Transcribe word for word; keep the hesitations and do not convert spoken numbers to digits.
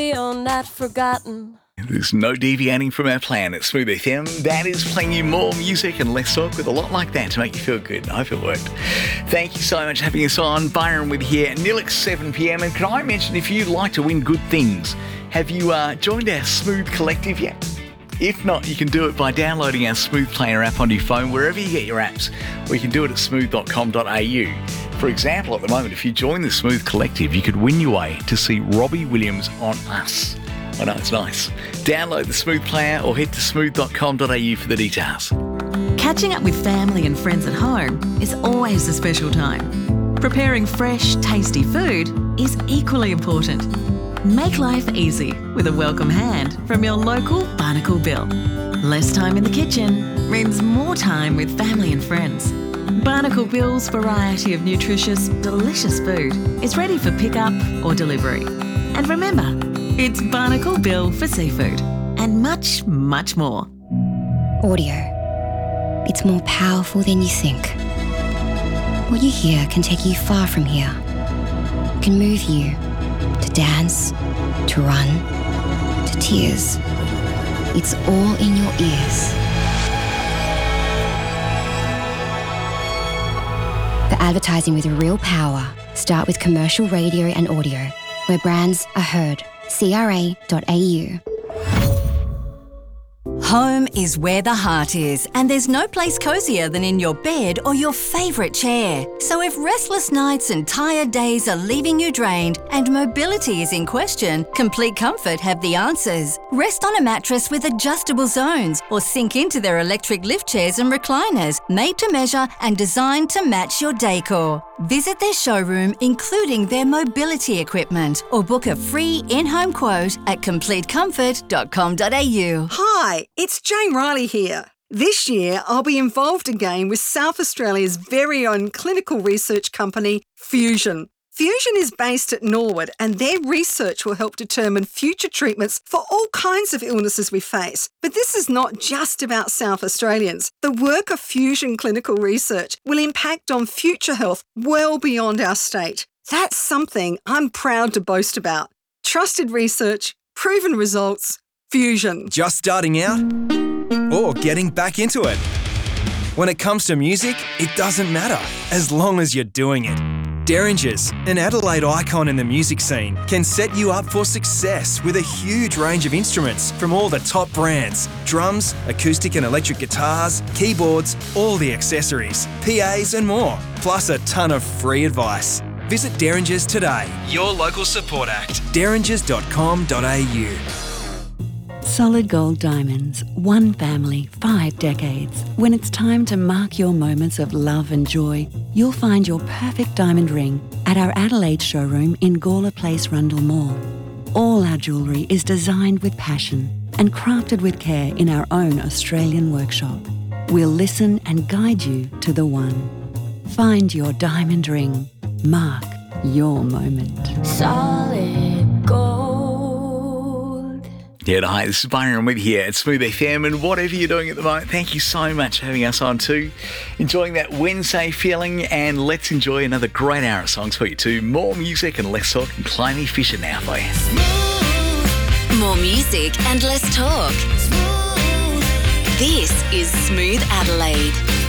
You're not forgotten. There's no deviating from our plan at Smooth F M. That is playing you more music and less talk with a lot like that to make you feel good. I hope it worked. Thank you so much for having us on. Byron with you here at nearly seven p.m. And can I mention, if you'd like to win good things, have you uh, joined our Smooth Collective yet? If not, you can do it by downloading our Smooth Player app onto your phone, wherever you get your apps, or you can do it at smooth dot com dot a u. For example, at the moment, if you join the Smooth Collective, you could win your way to see Robbie Williams on Us. I know, it's nice. Download the Smooth Player or head to smooth dot com dot a u for the details. Catching up with family and friends at home is always a special time. Preparing fresh, tasty food is equally important. Make life easy with a welcome hand from your local Barnacle Bill. Less time in the kitchen means more time with family and friends. Barnacle Bill's variety of nutritious, delicious food is ready for pickup or delivery. And remember, it's Barnacle Bill for seafood and much, much more. Audio. It's more powerful than you think. What you hear can take you far from here. It can move you to dance, to run, to tears. It's all in your ears. For advertising with real power, start with commercial radio and audio, where brands are heard. C R A dot A U. Home is where the heart is, and there's no place cosier than in your bed or your favourite chair. So if restless nights and tired days are leaving you drained and mobility is in question, Complete Comfort have the answers. Rest on a mattress with adjustable zones or sink into their electric lift chairs and recliners, made to measure and designed to match your decor. Visit their showroom, including their mobility equipment, or book a free in-home quote at complete comfort dot com dot a u. Hi, it's Jane Riley here. This year, I'll be involved again with South Australia's very own clinical research company, Fusion. Fusion is based at Norwood, and their research will help determine future treatments for all kinds of illnesses we face. But this is not just about South Australians. The work of Fusion Clinical Research will impact on future health well beyond our state. That's something I'm proud to boast about. Trusted research, proven results, Fusion. Just starting out or getting back into it? When it comes to music, it doesn't matter, as long as you're doing it. Derringers, an Adelaide icon in the music scene, can set you up for success with a huge range of instruments from all the top brands. Drums, acoustic and electric guitars, keyboards, all the accessories, P As and more, plus a ton of free advice. Visit Derringers today, your local support act, derringers dot com dot a u. Solid Gold Diamonds, one family, five decades. When it's time to mark your moments of love and joy, you'll find your perfect diamond ring at our Adelaide showroom in Gawler Place, Rundle Mall. All our jewellery is designed with passion and crafted with care in our own Australian workshop. We'll listen and guide you to the one. Find your diamond ring. Mark your moment. Solid gold. Yeah, hi, this is Byron with you here at Smooth F M, and whatever you're doing at the moment, thank you so much for having us on too. Enjoying that Wednesday feeling, and let's enjoy another great hour of songs for you too. More music and less talk, and Climby Fisher now for you. More music and less talk. This is Smooth Adelaide.